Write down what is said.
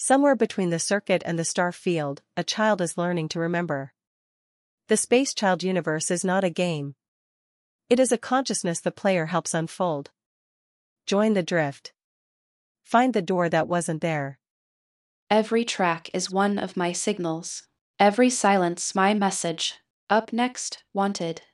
Somewhere between the circuit and the star field, a child is learning to remember. The Space Child universe is not a game. It is a consciousness the player helps unfold. Join the drift. Find the door that wasn't there. Every track is one of my signals. Every silence my message. Up next, Wanted.